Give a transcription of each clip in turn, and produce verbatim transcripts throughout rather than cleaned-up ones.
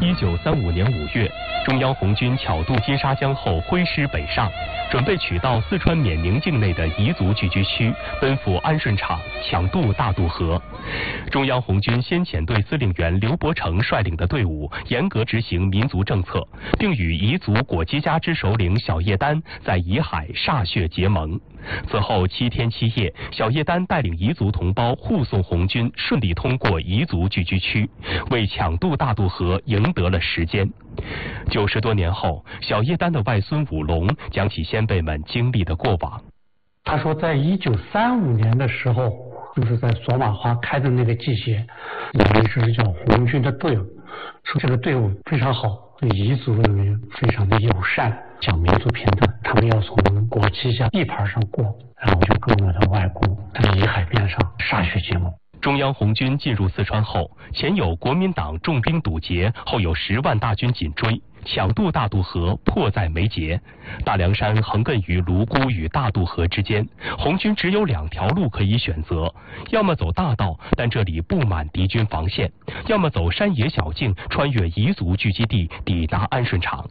一九三五年五月，中央红军巧渡金沙江后挥师北上，准备取道四川缅宁境内的彝族聚居区，奔赴安顺场，抢渡大渡河。中央红军先遣队司令员刘伯承率领的队伍，严格执行民族政策，并与彝族果基家之首领小叶丹在彝海歃血结盟。此后七天七夜，小叶丹带领彝族同胞护送红军顺利通过彝族聚居区，为抢渡大渡河赢得了时间。九十多年后，小叶丹的外孙武龙讲起先辈们经历的过往。 他说，在一九三五年的时候，就是在索马花开的那个季节，有一支叫红军的队伍，说这个队伍非常好，对彝族人民非常的友善，讲民族平等。他们要从果基家地盘上过，然后就跟我的外公在彝海边上歃血结盟。 中央红军进入四川后，前有国民党重兵堵截，后有十万大军紧追，抢渡大渡河迫在眉睫。大凉山横亘于泸沽与大渡河之间，红军只有两条路可以选择，要么走大道，但这里布满敌军防线，要么走山野小径，穿越彝族聚集地，抵达安顺场。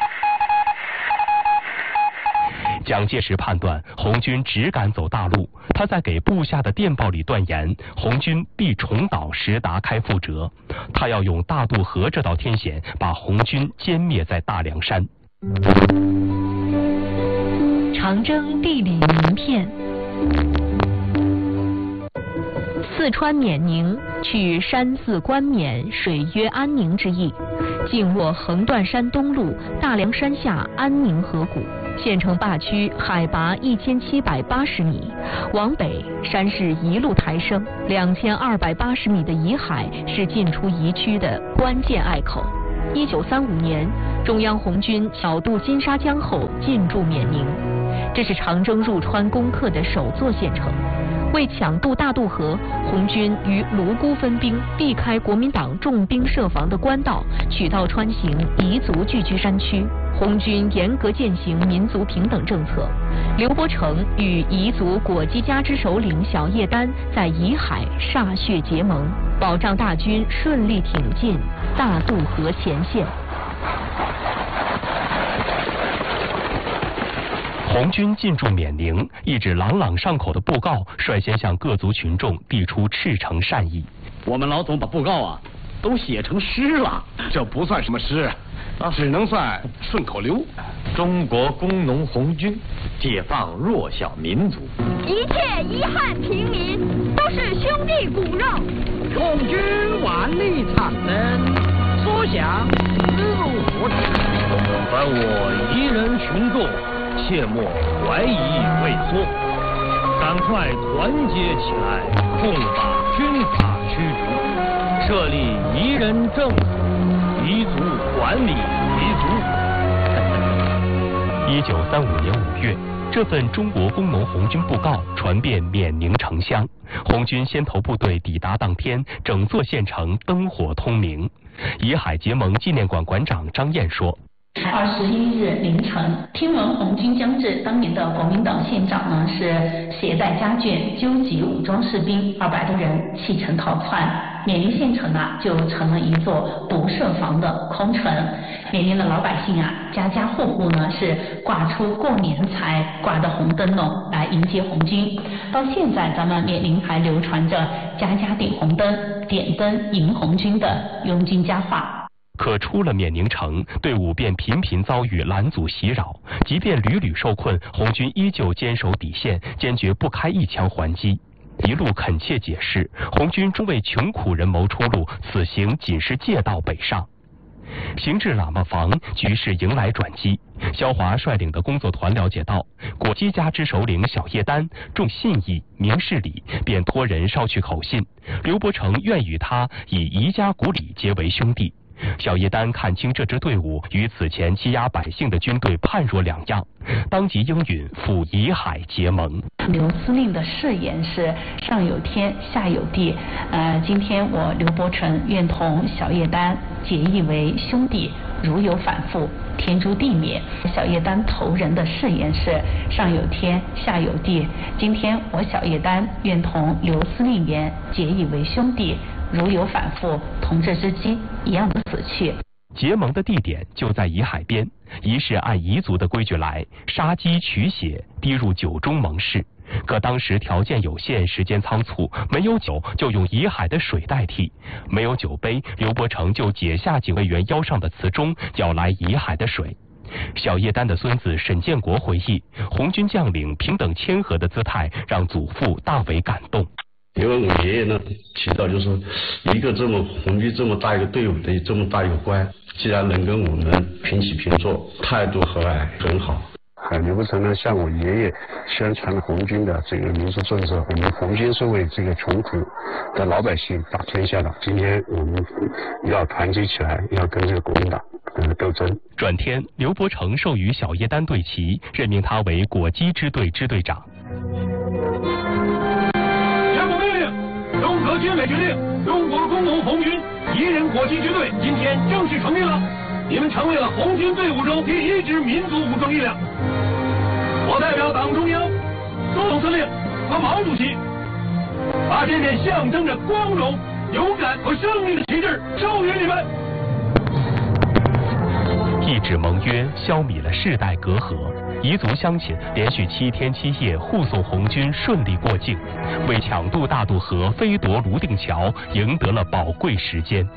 蒋介石判断红军只敢走大路，他在给部下的电报里断言，红军必重蹈实达开覆辙，他要用大渡河这道天险，把红军歼灭在大凉山。 长征地理名片。四川缅宁，取山寺关缅，水曰安宁之意，境卧横断山东麓大凉山下安宁河谷。县城坝区海拔一千七百八十米，往北山势一路抬升，两千二百八十米的彝海是进出彝区的关键隘口。一九三五年，中央红军巧渡金沙江后进驻缅宁，这是长征入川攻克的首座县城。为抢渡大渡河，红军于泸沽分兵，避开国民党重兵设防的官道，取道穿行彝族聚居山区。红军严格践行民族平等政策，刘伯承与彝族果基家之首领小叶丹在彝海歃血结盟，保障大军顺利挺进大渡河前线。 红军进驻缅宁，一纸朗朗上口的布告率先向各族群众递出赤诚善意。 我们老总把布告啊都写成诗了， 这不算什么诗，啊、只能算顺口溜。 中国工农红军解放弱小民族， 一切遗憾平民都是兄弟骨肉。 红军万里长征，所向势如破竹。 凡我一人群众，切莫怀疑畏缩，赶快团结起来，共把军阀驱逐，设立彝人政府，彝族管理彝族。 一九三五年五月，这份中国工农红军布告传遍缅宁城乡。红军先头部队抵达当天，整座县城灯火通明。彝海结盟纪念馆馆长张燕说。 二十一日凌晨，听闻红军将至，当年的国民党县长呢是携带家眷，纠集武装士兵二百多人弃城逃窜。缅宁县城啊就成了一座不设防的空城。缅宁的老百姓啊，家家户户呢是挂出过年才挂的红灯笼来迎接红军。到现在，咱们缅宁还流传着家家点红灯、点灯迎红军的拥军佳话。 可出了缅宁城，队伍便频频遭遇拦阻袭扰，即便屡屡受困，红军依旧坚守底线，坚决不开一枪还击。一路恳切解释，红军终为穷苦人谋出路，此行仅是借道北上。行至喇嘛房，局势迎来转机。萧华率领的工作团了解到，果基家之首领小叶丹重信义、明事理，便托人捎去口信，刘伯承愿与他以彝家骨理结为兄弟。小叶丹看清这支队伍与此前欺压百姓的军队判若两样，当即应允赴彝海结盟。 刘司令的誓言是上有天，下有地。呃，今天我刘伯承愿同小叶丹结义为兄弟，如有反复，天诛地灭。小叶丹头人的誓言是上有天，下有地。今天我小叶丹愿同刘司令言结义为兄弟。如有反复，同志之机一样的死去。 结盟的地点就在沂海边，仪式按彝族的规矩来，杀鸡取血，滴入酒中盟誓。可当时条件有限，时间仓促，没有酒就用沂海的水代替，没有酒杯，刘伯承就解下警卫员腰上的瓷钟，舀来沂海的水。小叶丹的孙子沈建国回忆，红军将领平等谦和的姿态让祖父大为感动。 因为我爷爷呢提到，就是一个这么红军这么大一个队伍的这么大一个官，既然能跟我们平起平坐，态度和蔼很好。 呃，刘伯承呢向我爷爷宣传了红军的这个民族政策，我们红军是为这个穷苦的老百姓打天下的。今天我们要团结起来，要跟这个国民党呃斗争。 转天，刘伯承授予小叶丹队旗，任命他为果击支队支队长。 全部命令，综合军委决定，中国工农红军彝人果击支队今天正式成立了。你们成为了红军队伍中第一支民族武装力量。我代表党中央、总司令和毛主席，把这面象征着光荣、勇敢和胜利的旗帜授予你们。 一纸盟约消弭了世代隔阂，彝族乡亲连续七天七夜护送红军顺利过境，为抢渡大渡河、飞夺泸定桥赢得了宝贵时间。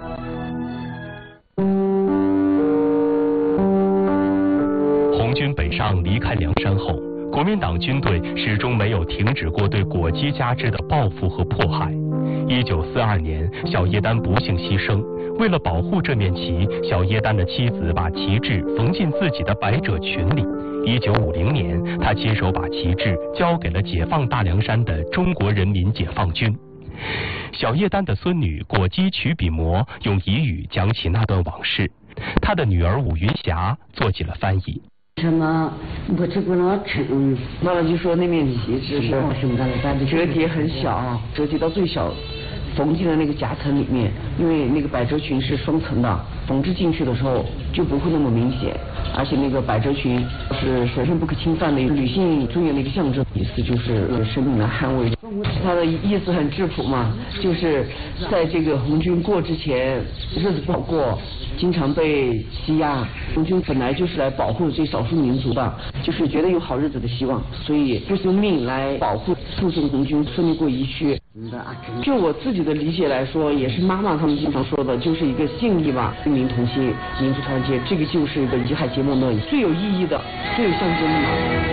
红军北上离开凉山后，国民党军队始终没有停止过对果击加之的报复和迫害。一九四二年，小叶丹不幸牺牲。为了保护这面旗，小叶丹的妻子把旗帜缝进自己的百褶裙里。一九五零年，他亲手把旗帜交给了解放大凉山的中国人民解放军。小叶丹的孙女果击曲笔魔用彝语讲起那段往事，他的女儿武云霞做起了翻译。 什么不吃不能吃， 妈妈就说那面旗帜是折叠很小，折叠到最小，缝进了那个夹层里面，因为那个百褶裙是双层的，缝制进去的时候就不会那么明显，而且那个百褶裙是神圣不可侵犯的女性尊严的一个象征，意思就是生命来捍卫。它的意思很质朴嘛，就是在这个红军过之前，日子不好过，经常被欺压。红军本来就是来保护这少数民族的，就是觉得有好日子的希望，所以不惜用命来保护护送红军顺利过疫区。就我自己的理解来说，也是妈妈他们经常说的，就是一个信义吧，人民同心，民族团结，这个就是一个沂海结盟的最有意义的、最有象征的嘛。